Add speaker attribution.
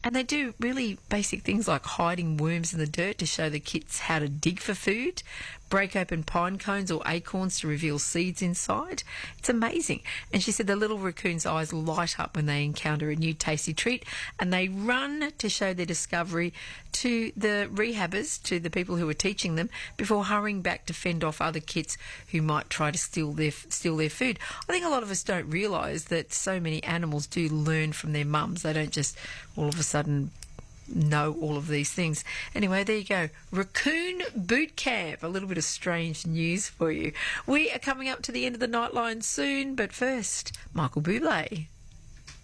Speaker 1: And they do really basic things like hiding worms in the dirt to show the kids how to dig for food, break open pine cones or acorns to reveal seeds inside. It's amazing. And she said the little raccoon's eyes light up when they encounter a new tasty treat, and they run to show their discovery to the rehabbers, to the people who are teaching them, before hurrying back to fend off other kids who might try to steal their food. I think a lot of us don't realise that so many animals do learn from their mums. They don't just all of a sudden know all of these things. Anyway, there you go. Raccoon Boot Camp. A little bit of strange news for you. We are coming up to the end of the Nightline soon, but first, Michael Bublé.